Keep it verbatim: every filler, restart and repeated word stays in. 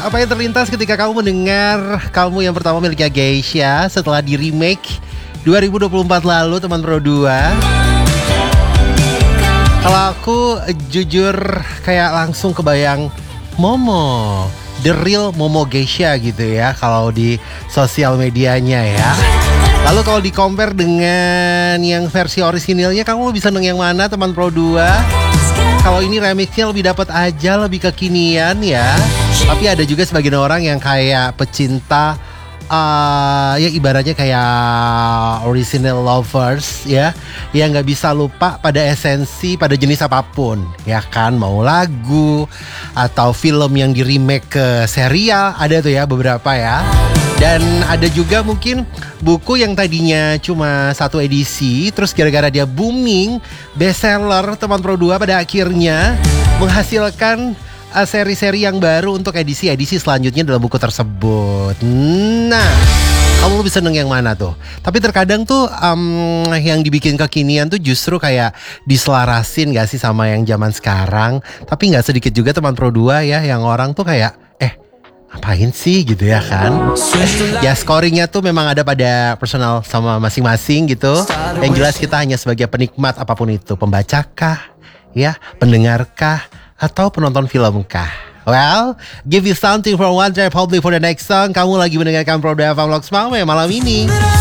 apa yang terlintas ketika kamu mendengar Kamu Yang Pertama miliknya Geisha setelah di remake dua ribu dua puluh empat lalu, teman Pro dua? Kalau aku jujur kayak langsung kebayang Momo, the real Momo Geisha gitu ya, kalau di sosial medianya ya. Lalu kalau di compare dengan yang versi orisinilnya, kamu lebih seneng yang mana, teman Pro dua? Kalau ini remixnya lebih dapat aja, lebih kekinian ya. Tapi ada juga sebagian orang yang kayak pecinta uh, ya ibaratnya kayak original lovers ya, yang nggak bisa lupa pada esensi, pada jenis apapun ya kan. Mau lagu atau film yang di remake ke serial, ada tuh ya beberapa ya. Dan ada juga mungkin buku yang tadinya cuma satu edisi, terus gara-gara dia booming, bestseller, teman Pro dua pada akhirnya menghasilkan uh, seri-seri yang baru untuk edisi-edisi selanjutnya dalam buku tersebut. Nah, kamu lebih seneng yang mana tuh? Tapi terkadang tuh um, yang dibikin kekinian tuh justru kayak diselarasin gak sih sama yang zaman sekarang. Tapi gak sedikit juga teman Pro dua ya, yang orang tuh kayak ngapain sih gitu ya kan. Ya scoringnya tuh memang ada pada personal sama masing-masing gitu. Yang jelas kita hanya sebagai penikmat apapun itu, pembacakah ya, pendengarkah, atau penonton filmkah. Well, give you something from One Republic for the next song. Kamu lagi mendengarkan Pro dua F M Vlogs Mama malam ini.